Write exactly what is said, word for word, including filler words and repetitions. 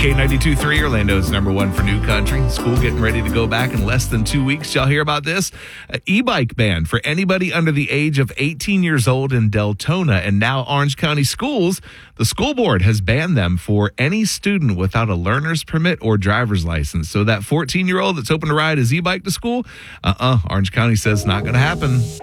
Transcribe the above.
K ninety-two point three, Orlando's number one for new country. School getting ready to go back in less than two weeks. Y'all hear about this? An e-bike ban for anybody under the age of eighteen years old in Deltona and now Orange County schools. The school board has banned them for any student without a learner's permit or driver's license. So that fourteen-year-old that's hoping to ride his e-bike to school, uh-uh, Orange County says not going to happen.